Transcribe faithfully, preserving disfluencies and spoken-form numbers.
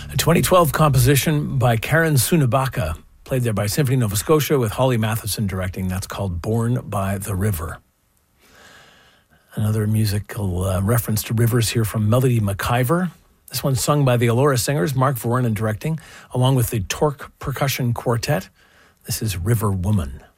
A twenty twelve composition by Karen Sunabaka, played there by Symphony Nova Scotia with Holly Matheson directing. That's called Born by the River. Another musical uh, reference to rivers here from Melody McIver. This one's sung by the Elora Singers, Mark Voronin directing, along with the Torque Percussion Quartet. This is River Woman.